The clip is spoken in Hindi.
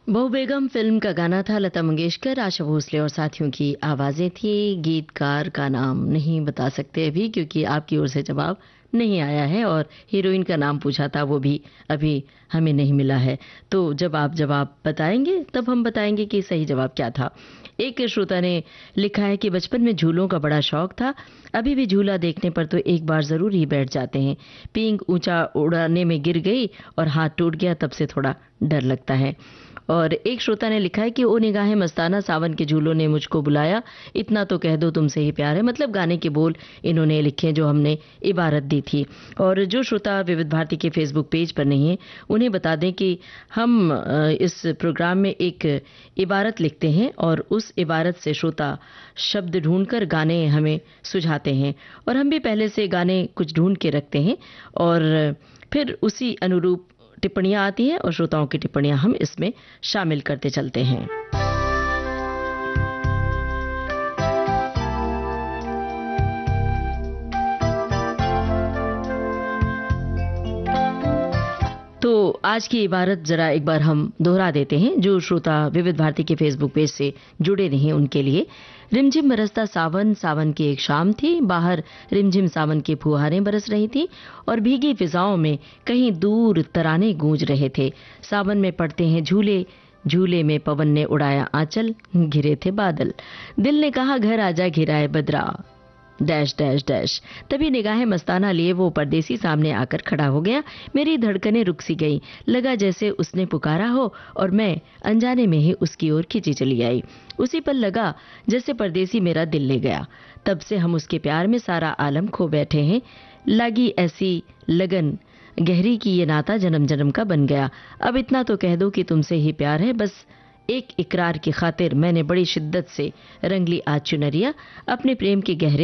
बहू बेगम फिल्म का गाना था। लता मंगेशकर, आशा भोसले और साथियों की आवाजें थी। गीतकार का नाम नहीं बता सकते अभी, क्योंकि आपकी ओर से जवाब नहीं आया है और हीरोइन का नाम पूछा था, वो भी अभी हमें नहीं मिला है। तो जब आप जवाब बताएंगे तब हम बताएंगे कि सही जवाब क्या था। एक श्रोता ने लिखा है कि बचपन में झूलों का बड़ा शौक था, अभी भी झूला देखने पर तो एक बार जरूर ही बैठ जाते हैं। पींग ऊंचा उड़ाने में गिर गई और हाथ टूट गया, तब से थोड़ा डर लगता है। और एक श्रोता ने लिखा है कि ओ निगाहे मस्ताना, सावन के झूलों ने मुझको बुलाया, इतना तो कह दो तुमसे ही प्यार है। मतलब गाने के बोल इन्होंने लिखे जो हमने इबारत दी थी। और जो श्रोता विविध भारती के फेसबुक पेज पर नहीं है, उन्हें बता दें कि हम इस प्रोग्राम में एक इबारत लिखते हैं और उस इबारत से श्रोता शब्द ढूंढकर गाने हमें सुझाते हैं, और हम भी पहले से गाने कुछ ढूंढ के रखते हैं और फिर उसी अनुरूप टिप्पणियां आती हैं और श्रोताओं की टिप्पणियां हम इसमें शामिल करते चलते हैं। तो आज की इबारत जरा एक बार हम दोहरा देते हैं, जो श्रोता विविध भारती के फेसबुक पेज से जुड़े नहीं उनके लिए। रिमझिम बरसता सावन, सावन की एक शाम थी, बाहर रिमझिम सावन की फुहारें बरस रही थी और भीगी फिजाओं में कहीं दूर तराने गूंज रहे थे। सावन में पड़ते हैं झूले, झूले में पवन ने उड़ाया आंचल, घिरे थे बादल। दिल ने कहा घर आजा घिराए बदरा, डैश डैश डैश। तभी निगाहें मस्ताना लिए वो परदेसी सामने आकर खड़ा हो गया। मेरी धड़कनें रुक सी गई, लगा जैसे उसने पुकारा हो और मैं अनजाने में ही उसकी ओर खिंची चली आई। उसी पल लगा जैसे परदेसी मेरा दिल ले गया। तब से हम उसके प्यार में सारा आलम खो बैठे हैं। लगी ऐसी लगन गहरी की ये नाता जन्म जन्म का बन गया। अब इतना तो कह दो कि तुमसे ही प्यार है, बस एक इकरार की खातिर मैंने बड़ी शिद्दत से रंग ली आज चुनरिया। अपने प्रेम के गहरे